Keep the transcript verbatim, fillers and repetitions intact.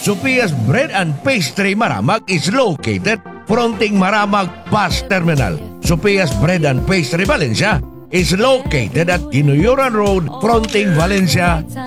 Sophia's Bread and Pastry Maramag is located fronting Maramag Bus Terminal. Sophia's Bread and Pastry Valencia is located at Ginuyuran Road, fronting Valencia,